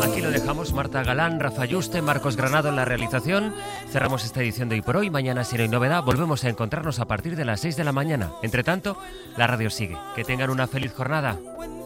Aquí lo dejamos, Marta Galán, Rafa Yuste, Marcos Granado en la realización. Cerramos esta edición de Hoy por Hoy. Mañana, si no hay novedad, volvemos a encontrarnos a partir de las 6 de la mañana. Entre tanto, la radio sigue. Que tengan una feliz jornada.